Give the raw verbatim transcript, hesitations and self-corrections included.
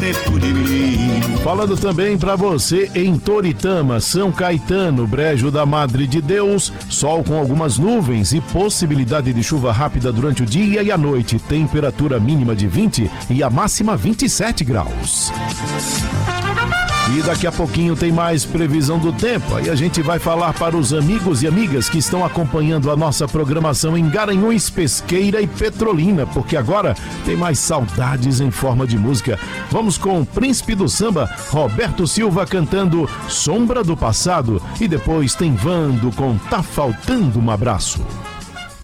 Falando também para você em Toritama, São Caetano, Brejo da Madre de Deus, sol com algumas nuvens e possibilidade de chuva rápida durante o dia e a noite, temperatura mínima de vinte e a máxima vinte e sete graus. E daqui a pouquinho tem mais previsão do tempo. Aí a gente vai falar para os amigos e amigas que estão acompanhando a nossa programação em Garanhuns, Pesqueira e Petrolina, porque agora tem mais saudades em forma de música. Vamos com o príncipe do samba, Roberto Silva, cantando Sombra do Passado. E depois tem Vando com Tá Faltando um Abraço.